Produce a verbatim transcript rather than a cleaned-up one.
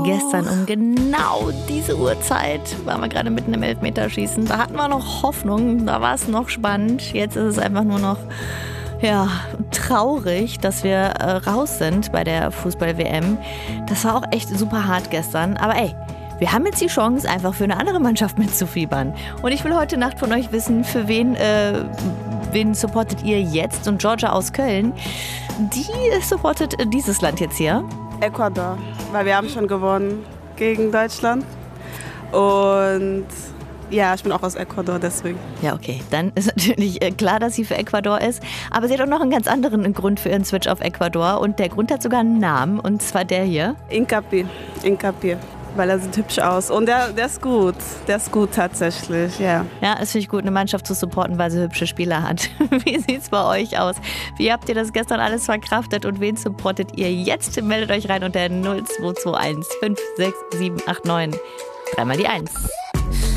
Gestern um genau diese Uhrzeit waren wir gerade mitten im Elfmeterschießen. Da hatten wir noch Hoffnung, da war es noch spannend. Jetzt ist es einfach nur noch ja, traurig, dass wir äh, raus sind bei der Fußball-W M. Das war auch echt super hart gestern. Aber ey, wir haben jetzt die Chance, einfach für eine andere Mannschaft mitzufiebern. Und ich will heute Nacht von euch wissen, für wen, äh, wen supportet ihr jetzt? Und Georgia aus Köln, die supportet dieses Land jetzt hier. Ecuador, weil wir haben schon gewonnen gegen Deutschland. Und ja, ich bin auch aus Ecuador, deswegen. Ja, okay. Dann ist natürlich klar, dass sie für Ecuador ist. Aber sie hat auch noch einen ganz anderen Grund für ihren Switch auf Ecuador. Und der Grund hat sogar einen Namen. Und zwar der hier. Hincapié. Hincapié. Weil er sieht hübsch aus. Und der, der ist gut. Der ist gut tatsächlich, ja. Ja, es finde ich gut, eine Mannschaft zu supporten, weil sie hübsche Spieler hat. Wie sieht's bei euch aus? Wie habt ihr das gestern alles verkraftet und wen supportet ihr jetzt? Meldet euch rein unter null zwei zwei eins fünf sechs sieben acht neun. Dreimal die Eins.